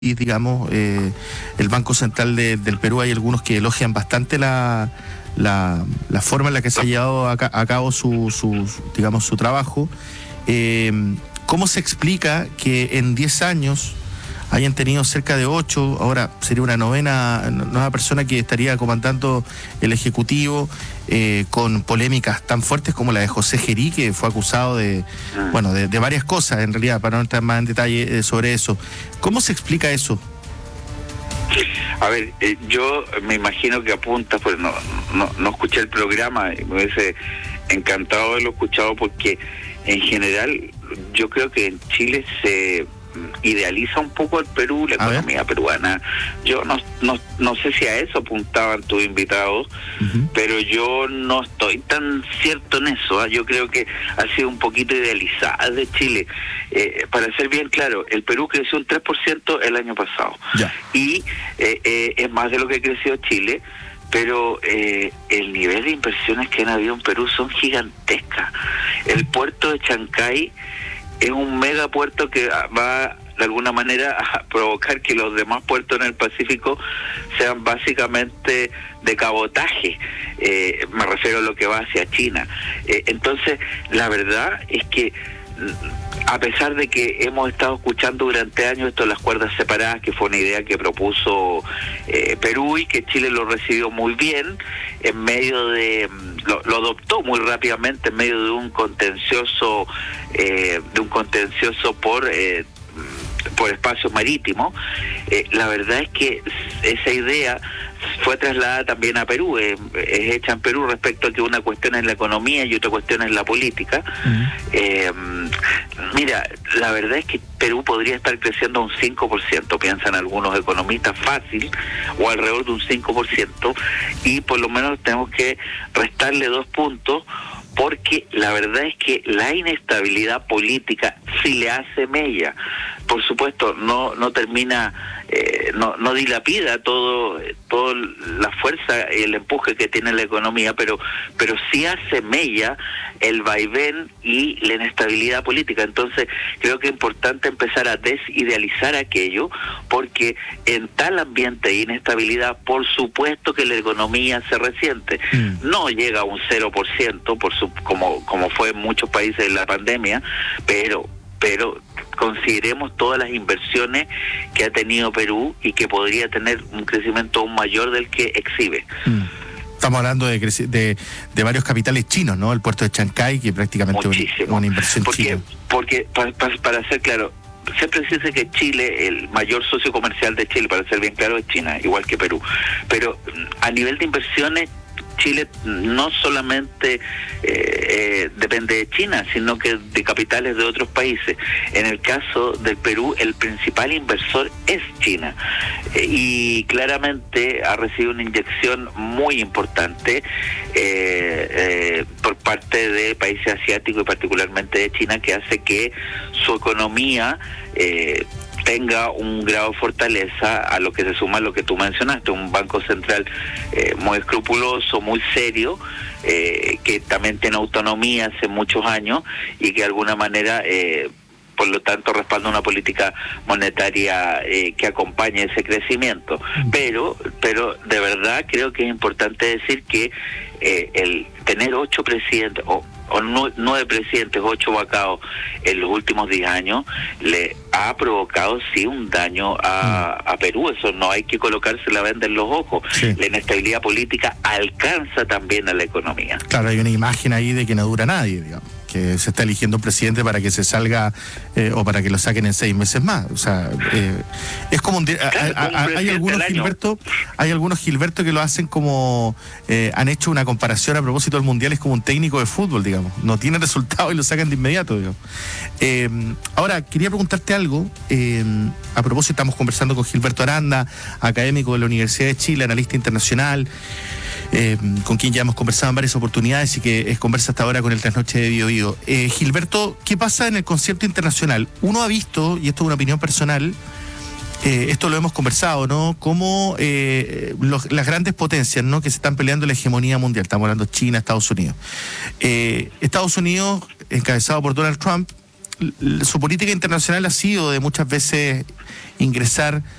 y digamos, el Banco Central del Perú, hay algunos que elogian bastante la forma en la que se ha llevado a cabo su trabajo. ¿Cómo se explica que en 10 años hayan tenido cerca de 8, ahora sería una nueva persona que estaría comandando el Ejecutivo, con polémicas tan fuertes como la de José Gerí, que fue acusado de varias cosas, en realidad, para no entrar más en detalle sobre eso? ¿Cómo se explica eso? A ver, yo me imagino que apunta, pues no escuché el programa, me hubiese encantado haberlo escuchado, porque en general yo creo que en Chile se idealiza un poco el Perú, la economía peruana. Yo no sé si a eso apuntaban tus invitados, pero yo no estoy tan cierto en eso. Yo creo que ha sido un poquito idealizada de Chile. Para ser bien claro, el Perú creció un 3% el año pasado, y es más de lo que creció Chile, pero el nivel de inversiones que han habido en Perú son gigantescas. El puerto de Chancay es un megapuerto que va de alguna manera a provocar que los demás puertos en el Pacífico sean básicamente de cabotaje. Me refiero a lo que va hacia China. Entonces, la verdad es que, a pesar de que hemos estado escuchando durante años esto de las cuerdas separadas, que fue una idea que propuso Perú y que Chile lo recibió muy bien, en medio de lo adoptó muy rápidamente en medio de un contencioso por espacios marítimos. La verdad es que esa idea fue trasladada también a Perú, es hecha en Perú, respecto a que una cuestión es la economía y otra cuestión es la política. Mira, la verdad es que Perú podría estar creciendo un 5%, piensan algunos economistas, fácil, o alrededor de un 5%, y por lo menos tenemos que restarle 2 puntos, porque la verdad es que la inestabilidad política sí le hace mella. Por supuesto, no termina, no dilapida todo la fuerza y el empuje que tiene la economía, pero sí hace mella el vaivén y la inestabilidad política. Entonces, creo que es importante empezar a desidealizar aquello, porque en tal ambiente de inestabilidad, por supuesto que la economía se resiente. No llega a un 0%, como fue en muchos países en la pandemia, pero consideremos todas las inversiones que ha tenido Perú y que podría tener un crecimiento aún mayor del que exhibe. Estamos hablando de varios capitales chinos, ¿no? El puerto de Chancay, que prácticamente es una inversión china. Porque para ser claro, siempre se dice que Chile, el mayor socio comercial de Chile, para ser bien claro, es China, igual que Perú. Pero a nivel de inversiones, Chile no solamente depende de China, sino que de capitales de otros países. En el caso del Perú, el principal inversor es China, y claramente ha recibido una inyección muy importante por parte de países asiáticos y particularmente de China, que hace que su economía tenga un grado de fortaleza, a lo que se suma lo que tú mencionaste, un banco central muy escrupuloso, muy serio, que también tiene autonomía hace muchos años y que de alguna manera por lo tanto respalda una política monetaria que acompañe ese crecimiento. Pero de verdad creo que es importante decir que el tener 8 presidentes o 9 presidentes, 8 vacados en los últimos 10 años, le ha provocado sí un daño a Perú. Eso no hay que colocarse la venda en los ojos. La inestabilidad política alcanza también a la economía. Claro, hay una imagen ahí de que no dura nadie, digamos, que se está eligiendo un presidente para que se salga o para que lo saquen en 6 meses más. O sea, es como hay algunos Gilberto que lo hacen como han hecho una comparación a propósito del Mundial, es como un técnico de fútbol, digamos, no tiene resultado y lo sacan de inmediato, digamos. Ahora, quería preguntarte algo, a propósito, estamos conversando con Gilberto Aranda, académico de la Universidad de Chile, analista internacional, con quien ya hemos conversado en varias oportunidades y que conversa hasta ahora con el Trasnoche de Bio Bio. Gilberto, ¿qué pasa en el concierto internacional? Uno ha visto, y esto es una opinión personal, esto lo hemos conversado, ¿no? Cómo las grandes potencias, ¿no?, que se están peleando la hegemonía mundial, estamos hablando de China, Estados Unidos. Estados Unidos, encabezado por Donald Trump, su política internacional ha sido de muchas veces ingresar